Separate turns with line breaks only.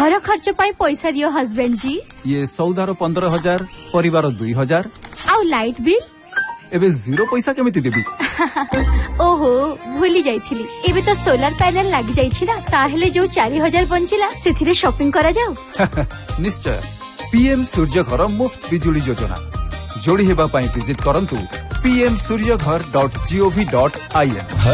घर खर्च पाई पैसा दियो हस्बैंड जी।
ये सौदार 15,000 परिवार 2,000
आउ लाइट बिल
एबे जीरो पैसा केमिति देबी।
ओहो भूली जाइथिली एबे तो सोलर पैनल लागी जाइछि ना ताहेले जो 4,000 बंचिला सेथिरे शॉपिंग करा जाऊ।
निश्चय पीएम सूर्य घर मुफ्त बिजुली योजना जोड़ी हेबा पाई विजिट करंतु pmsuryaghar.gov.in।